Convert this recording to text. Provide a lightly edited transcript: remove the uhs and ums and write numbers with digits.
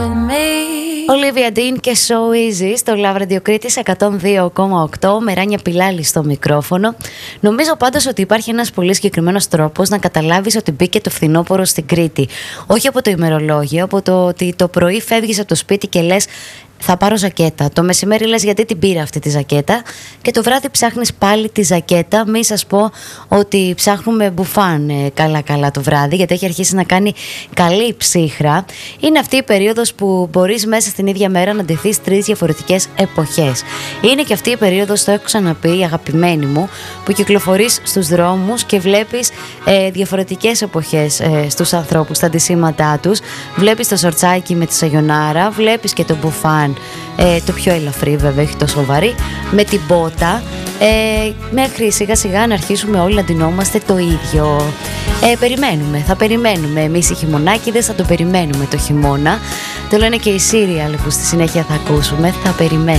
Olivia Dean και So Easy στο Love Radio Κρήτης 102,8 με Ράνια Πιλάλη στο μικρόφωνο. Νομίζω πάντως ότι υπάρχει ένας πολύ συγκεκριμένος τρόπος να καταλάβεις ότι μπήκε το φθινόπωρο στην Κρήτη. Όχι από το ημερολόγιο, από το ότι το πρωί φεύγεις από το σπίτι και λες θα πάρω ζακέτα. Το μεσημέρι λες γιατί την πήρα αυτή τη ζακέτα και το βράδυ ψάχνεις πάλι τη ζακέτα. Μη σας πω ότι ψάχνουμε μπουφάν καλά το βράδυ, γιατί έχει αρχίσει να κάνει καλή ψύχρα. Είναι αυτή η περίοδος που μπορείς μέσα στην ίδια μέρα να ντυθείς 3 διαφορετικές εποχές. Είναι και αυτή η περίοδος, το έχω ξαναπεί, αγαπημένη μου, που κυκλοφορείς στους δρόμους και βλέπεις διαφορετικές εποχές στους ανθρώπους, τα ντυσίματά τους. Βλέπεις το σορτσάκι με τη σαγιονάρα, βλέπεις και το μπουφάν, το πιο ελαφρύ βέβαια, όχι τόσο βαρύ, με την μπότα, μέχρι σιγά σιγά να αρχίσουμε όλοι να ντυνόμαστε το ίδιο. Θα περιμένουμε εμείς οι χειμωνάκηδες, θα το περιμένουμε το χειμώνα. Το λένε και οι σύριαλ που στη συνέχεια θα ακούσουμε, θα περιμένουμε.